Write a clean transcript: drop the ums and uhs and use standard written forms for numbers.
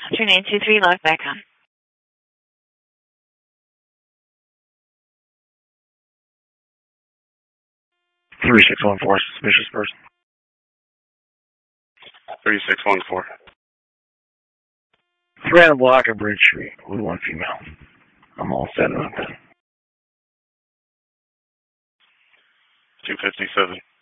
3923, log back on. 3614, suspicious person. 3614. Threat on block of Bridge Street. We want female. I'm all set on that. 257.